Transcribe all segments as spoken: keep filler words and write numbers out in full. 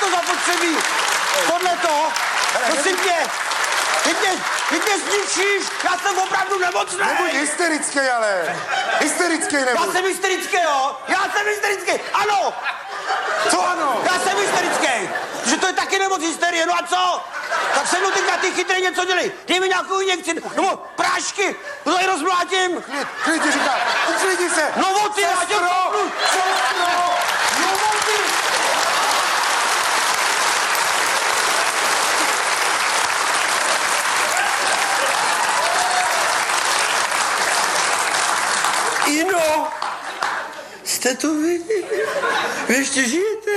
to zapotřebí? Tohle to? Prosím tě, ty mě, ty mě zničíš, já jsem opravdu nemocný. Nebuď hysterický, ale. Hysterický nebuď. Já jsem hysterický, jo? Já jsem hysterický, ano. Co ano? Já jsem hysterický, že to je taky nemoc hysterie, no a co? Tak se mnou teďka ty chytré něco dělej. Dej mi nějakou injekci, nebo prášky, to tady rozmlátím. Klid, klid ti říká, uklidni se. No o ty, já tě kopnu. Sestro! No o ty. Ino, jste to vy? Vy ještě žijete?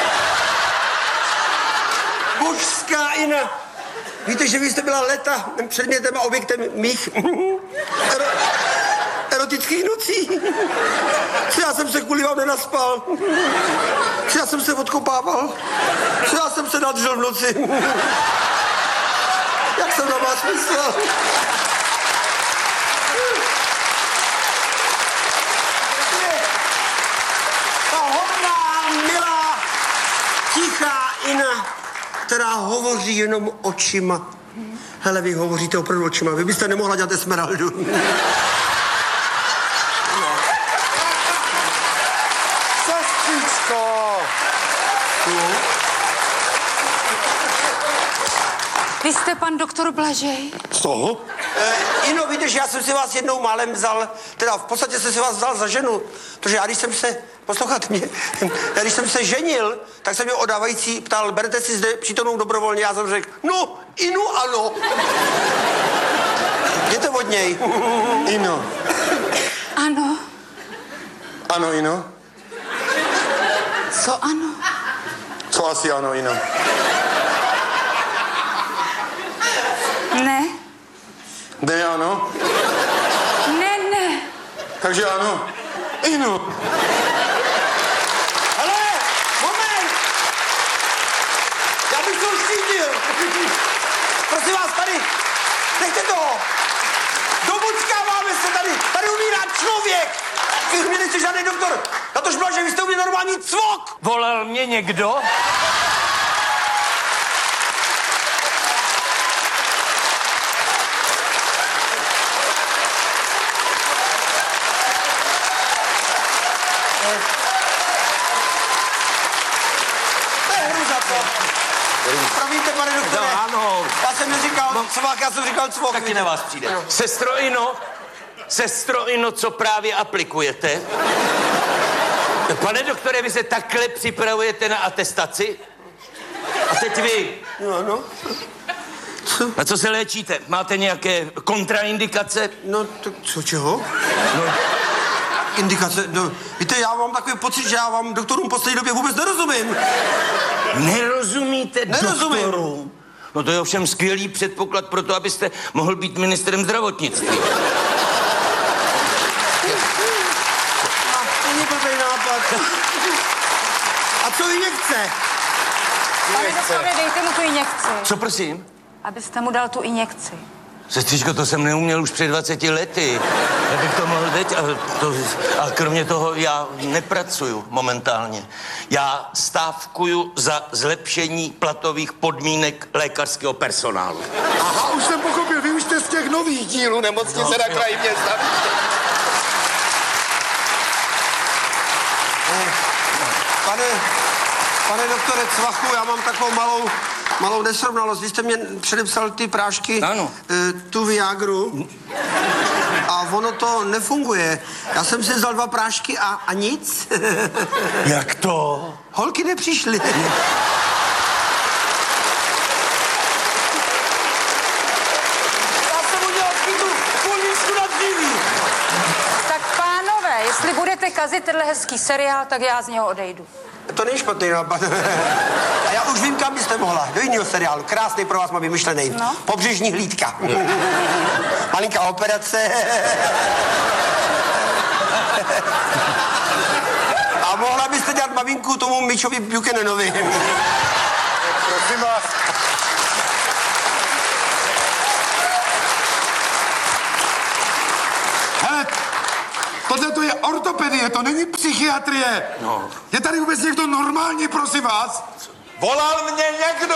Božská Ina. Víte, že vy jste byla leta předmětem a objektem mých ero, erotických nocí? Co já jsem se kvůli vám nenaspal? Co já jsem se odkopával? Co já jsem se nadržel v noci? Jak jsem na vás myslel? Ta hodná, milá, tichá Ina, která hovoří jenom očima. Hele, vy hovoříte opravdu očima. Vy byste nemohla dělat Esmeraldu. Sestřičko! Vy jste pan doktor Blažej? Co? E, Ino, víte, že já jsem si vás jednou málem vzal, teda v podstatě jsem si vás vzal za ženu, protože já když jsem se, poslouchat mě, já když jsem se ženil, tak jsem mě odávající ptal, berete si zde přítomnou dobrovolně, já jsem řekl, no, Inu ano. Jděte od něj. Ino. Ano. Ano, Ino. Co ano? Co asi ano, Ino? Ne. Ne, ano. Ne, ne. Takže ano. Ino. Hele, moment! Já bych to uštítil. Prosím vás, tady, nechte toho. Dobuckáváme se tady, tady umírá člověk. Vy mě nejste žádný doktor. Na tož byla, že vy jste u mě normální cvok. Volal mě někdo? To je hru za to. Promiňte, pane doktore. No, ano. Já jsem neříkal cvak, já jsem říkal cvok. Taky na vás přijde. Sestro Ino, sestro Ino, co právě aplikujete? Pane doktore, vy se takhle připravujete na atestaci? A teď vy. No, no. Na co se léčíte? Máte nějaké kontraindikace? No, tak co, čeho? No, Indikace, no, víte, já mám takový pocit, že já vám doktorům v poslední době vůbec nerozumím. nerozumíte Nerozumím. doktorům? No to je ovšem skvělý předpoklad pro to, abyste mohl být ministrem zdravotnictví. To není blbý nápad. A co injekce? Pane doktore, dejte mu tu injekci. Co prosím? Abyste mu dal tu injekci. Sestřičko, to jsem neuměl už před dvaceti lety. Já bych to mohl teď, a, to, a kromě toho já nepracuju momentálně. Já stávkuju za zlepšení platových podmínek lékařského personálu. Aha, už jsem pochopil, vy už jste z těch nových dílů nemocnice na kraji města. Pane, pane doktore Cvachu, já mám takovou malou, malou nesrovnalost. Vy jste mě předepsal ty prášky, Ano. e, tu Viagru, a ono to nefunguje. Já jsem si vzal dva prášky a, a nic. Jak to? Holky nepřišly. Já jsem udělal chybu, políčku na dříví. Tak pánové, jestli budete kazit tenhle hezký seriál, tak já z něho odejdu. To není špatný nápad. A já už vím, kam byste mohla. Do jiného seriálu. Krásný pro vás mám vymyšlený. No. Pobřežní hlídka. Malinká operace. A mohla byste dělat maminku tomu Mitchovi Buchananovi. Prosím vás. Hele, tohle to je ortopedie, to není psychiatrie. No. Je tady vůbec někdo normální, prosím vás? Volal mě někdo!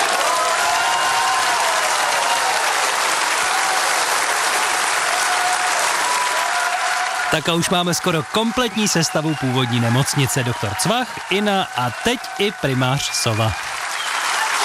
Tak a už máme skoro kompletní sestavu původní nemocnice. Doktor Cvach, Ina a teď i primář Sova.